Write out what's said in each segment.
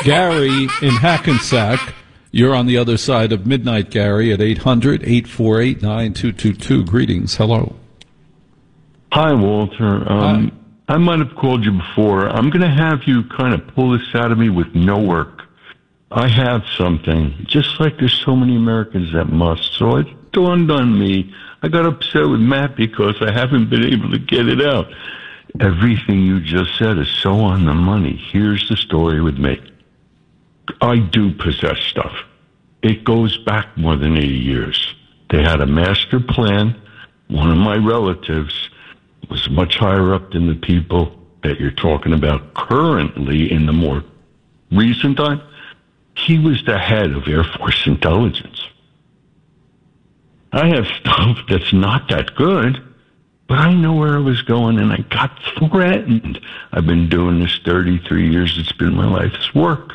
Gary in Hackensack. You're on the other side of midnight, Gary, at 800-848-9222. Greetings. Hello. Hi, Walter. Hi. I might have called you before. I'm going to have you kind of pull this out of me with no work. I have something, just like there's so many Americans that must. So it dawned on me. I got upset with Matt because I haven't been able to get it out. Everything you just said is so on the money. Here's the story with me. I do possess stuff. It goes back more than 80 years. They had a master plan. One of my relatives was much higher up than the people that you're talking about currently in the more recent time. He was the head of Air Force intelligence. I have stuff that's not that good, but I know where I was going, and I got threatened. I've been doing this 33 years. It's been my life's work.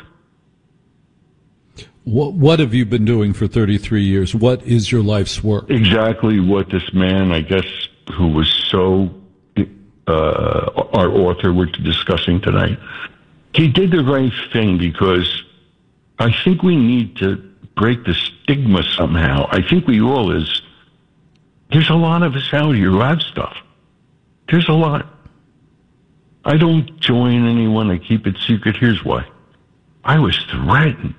What have you been doing for 33 years? What is your life's work? Exactly what this man, I guess, who was so, our author we're discussing tonight, he did the right thing because I think we need to break the stigma somehow. I think we all is. There's a lot of us out here who have stuff. There's a lot. I don't join anyone. I keep it secret. Here's why. I was threatened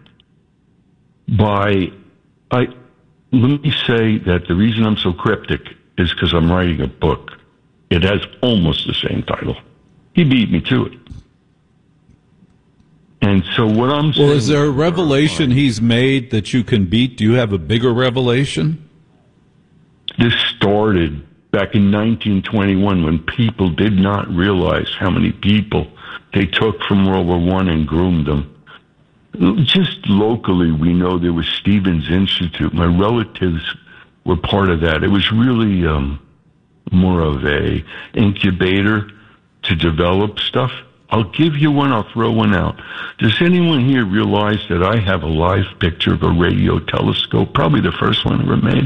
let me say that the reason I'm so cryptic is because I'm writing a book. It has almost the same title. He beat me to it. And so what I'm saying... Well, is there a revelation he's made that you can beat? Do you have a bigger revelation? This started back in 1921 when people did not realize how many people they took from World War I and groomed them. Just locally, we know there was Stevens Institute. My relatives were part of that. It was really more of a incubator to develop stuff. I'll give you one. I'll throw one out. Does anyone here realize that I have a live picture of a radio telescope? Probably the first one ever made.